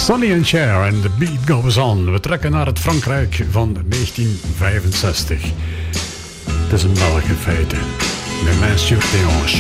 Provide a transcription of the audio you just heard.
Sonny and Cher en The Beat Goes On. We trekken naar het Frankrijk van 1965. Het is een Belg in feite. Le Main sur tes hanches.